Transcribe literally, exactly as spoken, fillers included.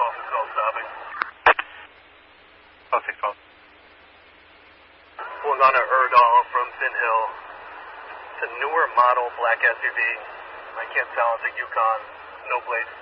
office call stopping. Oh, six twelve. Pulling on a Erdal from Thin Hill. It's a newer model black S U V. I can't tell, it's a Yukon, no plates.